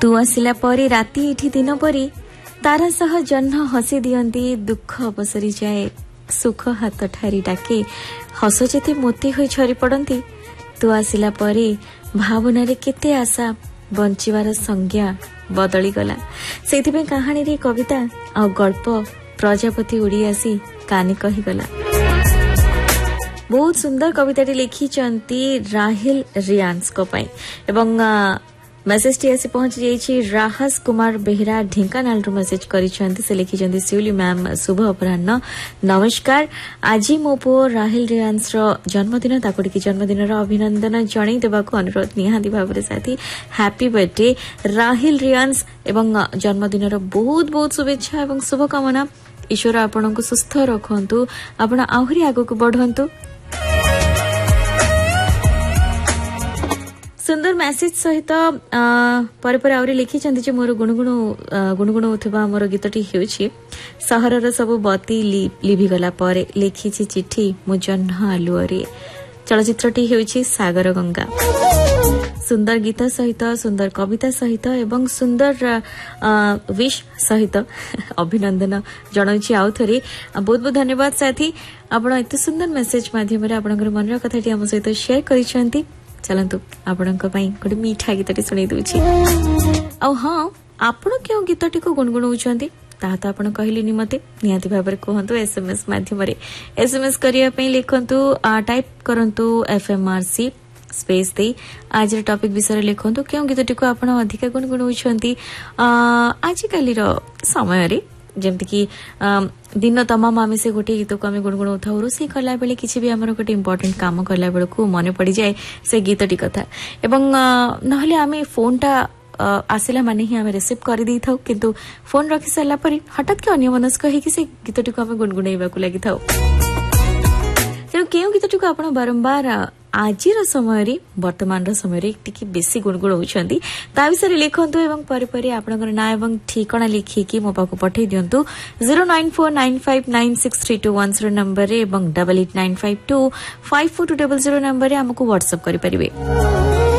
तू आसिला परे राति एठी दिन परी तारा सह जह्न हसी दियंती दुख अवसरी जाए सुख हाथ ठारी डाके हस जेते मोती होई झरी पड़ती तू आसिला परे भावना केते आशा बंचिवार संज्ञा बदली गला से कहानी रे कविता आ गल्प प्रजापति उड़ी आसी कानी कही गला। बहुत सुंदर कविताटी लिखिचंती राहिल रियांस को पई एवं मेसेज टी आसी पहुंच जाइए राहस कुमार बेहरा ढेंकानाल रु मेसेज करिसेंती से लिखिचंती शिवली मैम शुभ अपराह्न नमस्कार आज मो पो राहिल रियांस रो जन्मदिन ताकि जन्मदिन रो अभिनंदन जणै देबाको अनुरोध निहाती भाबरे साथी हैप्पी बर्थडे राहिल रियांस एवं जन्मदिन रो बहुत बहुत शुभेच्छा एवं शुभकामना ईश्वर आपनको सुस्थ रखंतु आपण आहुरी आगको बढ़ंतु। सुंदर मैसेज सहित पर आउरी लिखिचंती जे मोर गुणगुण उठबा मोर गीतटी हेउछि सहरर सब बती लिभि गला परे लिखिछि चिठी मु जह्न आलुअरे चलचित्रटी हेउछि सागर गंगा। सुंदर गीत सहित सुंदर कविता सहित एवं सुंदर विश सहित अभिनंदन जणाउछि आउ थरे बहुत बहुत धन्यवाद साथी आपण एते सुंदर मेसेज माध्यम रे आपनकर मनर कथाटी हम सहित शेयर करिसेंती। चलंतु आपणक पई गोटे मीठा गीतटी सुनै दूछि आ हां आपण क्यों गीतटी को गुणगुणाउछंती ताहा तो आपण कहलिनी मते निहाती भाबरे कहंतु एसएमएस माध्यम रे एसएमएस करिया पई लिखंतु टाइप करंतु एफएमआरसी स्पेस दे आज टॉपिक विषय लिखंतु क्यों गीतटी को आपण अधिक गुणगुणाउछंती आज काली रो समय रे जेमति कि दिन तमाम आम से गोटे गीत को आम गुणगुण था रोषे कला बेले किसी भी आमर गोटे इंपोर्टेंट काम कला बेल को मन पड़ जाए से गीतटी कथा एवं नहले आम फोन टा आसिला माने ही आम रिसीव कर दी था किंतु फोन रखी सारा पर हठात के अन्यमनस्क होगी से गीतटी को आम गुणगुणाइबा को लगी था तेणु केउ गीतटी को आपण बारंबार आज समय वर्तमान समय टिके बेसी गुणगुण होती ता विषय लिखंतु एवं परे परे आपनकर ना एवं ठिकाना लिखिकी मो पाखु पठै दियंतु 09495963210 नंबर रे एवं 8895254200 नंबर रे हमकु व्हाट्सएप करि परिबे।